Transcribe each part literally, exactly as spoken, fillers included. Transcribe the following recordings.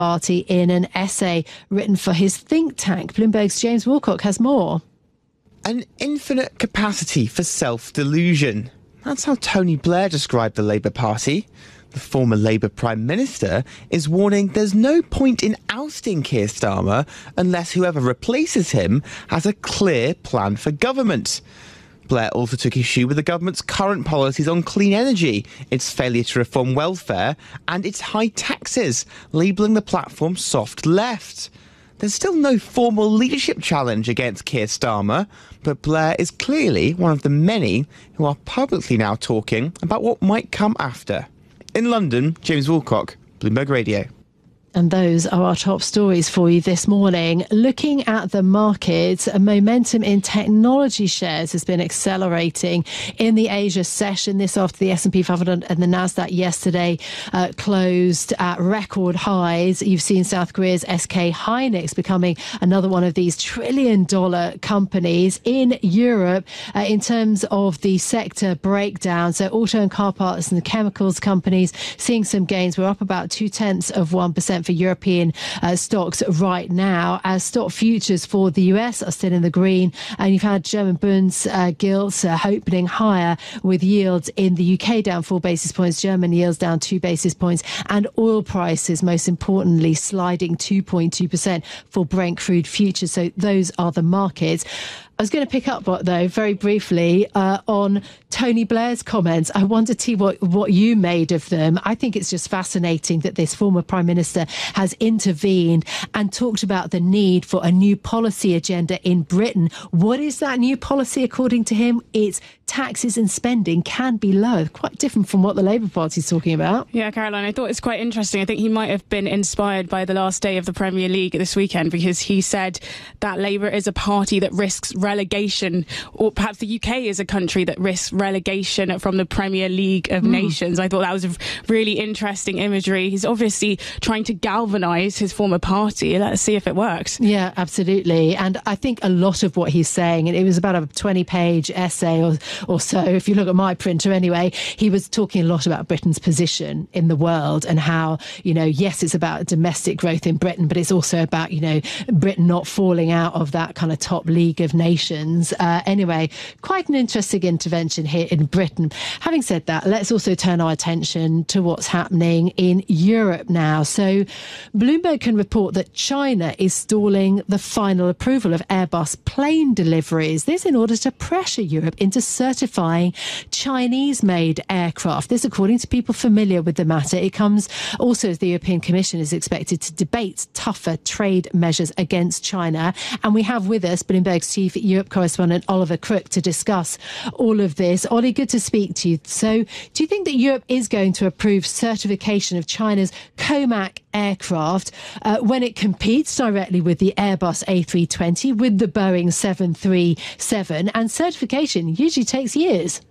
Party in an essay written for his think tank. Bloomberg's James Wilcock has more. An infinite capacity for self-delusion. That's how Tony Blair described the Labour Party. The former Labour Prime Minister is warning there's no point in ousting Keir Starmer unless whoever replaces him has a clear plan for government. Blair also took issue with the government's current policies on clean energy, its failure to reform welfare, and its high taxes, labelling the platform soft left. There's still no formal leadership challenge against Keir Starmer, but Blair is clearly one of the many who are publicly now talking about what might come after. In London, James Wilcock, Bloomberg Radio. And those are our top stories for you this morning. Looking at the markets, momentum in technology shares has been accelerating in the Asia session. This after the S and P five hundred and the Nasdaq yesterday uh, closed at record highs. You've seen South Korea's S K Hynix becoming another one of these trillion dollar companies. In Europe, uh, in terms of the sector breakdown, so auto and car parts and the chemicals companies seeing some gains. We're up about two tenths of one percent for European uh, stocks right now, as stock futures for the U S are still in the green, and you've had German Bunds uh, gilts uh, opening higher, with yields in the U K down four basis points, German yields down two basis points, and oil prices, most importantly, sliding two point two percent for Brent crude futures. So those are the markets. I was going to pick up, though, very briefly uh, on Tony Blair's comments. I wanted to see what, what you made of them. I think it's just fascinating that this former Prime Minister has intervened and talked about the need for a new policy agenda in Britain. What is that new policy, according to him? It's taxes and spending can be low. Quite different from what the Labour Party is talking about. Yeah, Caroline, I thought it's quite interesting. I think he might have been inspired by the last day of the Premier League this weekend, because he said that Labour is a party that risks relegation, or perhaps the U K is a country that risks relegation from the Premier League of mm. Nations. I thought that was a really interesting imagery. He's obviously trying to galvanise his former party. Let's see if it works. Yeah, absolutely. And I think a lot of what he's saying, and it was about a twenty page essay or, or so, if you look at my printer anyway, he was talking a lot about Britain's position in the world and how, you know, yes, it's about domestic growth in Britain, but it's also about, you know, Britain not falling out of that kind of top league of nations. Uh, anyway, quite an interesting intervention here in Britain. Having said that, let's also turn our attention to what's happening in Europe now. So Bloomberg can report that China is stalling the final approval of Airbus plane deliveries. This in order to pressure Europe into certifying Chinese-made aircraft. This, according to people familiar with the matter. It comes also as the European Commission is expected to debate tougher trade measures against China. And we have with us Bloomberg's chief Europe correspondent Oliver Crook to discuss all of this. Ollie, good to speak to you. So do you think that Europe is going to approve certification of China's Comac aircraft uh, when it competes directly with the Airbus A three twenty, with the Boeing seven thirty-seven, and certification usually takes years?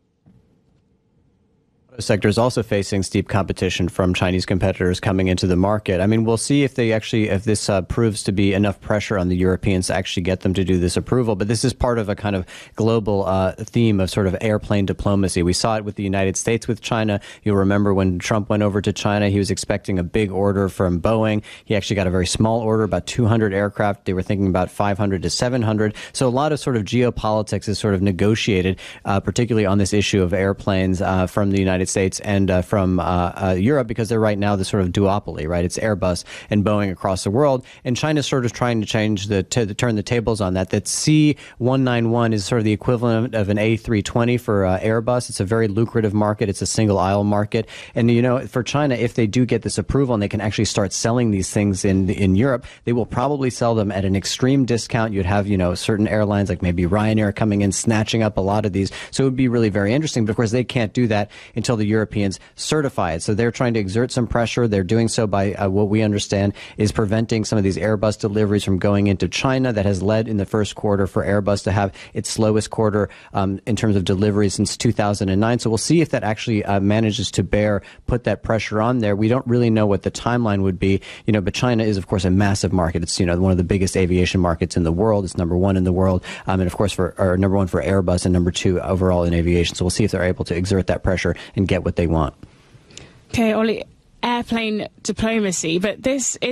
Sector is also facing steep competition from Chinese competitors coming into the market. I mean, we'll see if they actually, if this uh, proves to be enough pressure on the Europeans to actually get them to do this approval. But this is part of a kind of global uh, theme of sort of airplane diplomacy. We saw it with the United States with China. You'll remember when Trump went over to China, he was expecting a big order from Boeing. He actually got a very small order, about two hundred aircraft. They were thinking about five hundred to seven hundred. So a lot of sort of geopolitics is sort of negotiated, uh, particularly on this issue of airplanes uh, from the United States and uh, from uh, uh, Europe, because they're right now the sort of duopoly, right? It's Airbus and Boeing across the world, and China's sort of trying to change the to turn the tables on that. That C one ninety-one is sort of the equivalent of an A three twenty for uh, Airbus. It's a very lucrative market. It's a single aisle market, and you know, for China, if they do get this approval and they can actually start selling these things in in Europe, they will probably sell them at an extreme discount. You'd have, you know, certain airlines like maybe Ryanair coming in snatching up a lot of these. So it would be really very interesting. But of course, they can't do that until the Europeans certify it. So they're trying to exert some pressure. They're doing so by uh, what we understand is preventing some of these Airbus deliveries from going into China. That has led in the first quarter for Airbus to have its slowest quarter um, in terms of deliveries since two thousand nine. So we'll see if that actually uh, manages to bear, put that pressure on there. We don't really know what the timeline would be, you know, but China is, of course, a massive market. It's, you know, one of the biggest aviation markets in the world. It's number one in the world. Um, and of course, for or number one for Airbus and number two overall in aviation. So we'll see if they're able to exert that pressure and get what they want. Okay, Ollie. airplane diplomacy, but this is